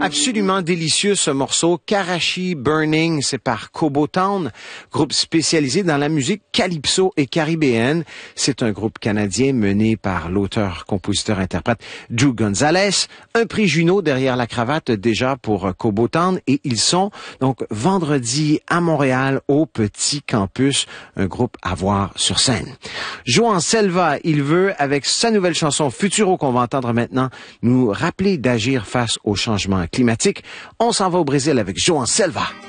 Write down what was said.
Absolument délicieux ce morceau, Karachi Burning, c'est par Kobo Town, groupe spécialisé dans la musique calypso et caribéenne. C'est un groupe canadien mené par l'auteur, compositeur, interprète Drew Gonzalez. Un prix Juno derrière la cravate déjà pour Kobo Town et ils sont donc vendredi à Montréal au Petit Campus, un groupe à voir sur scène. Joan Selva, il veut avec sa nouvelle chanson Futuro qu'on va entendre maintenant nous rappeler d'agir face au changement climatique. On s'en va au Brésil avec Joan Selva.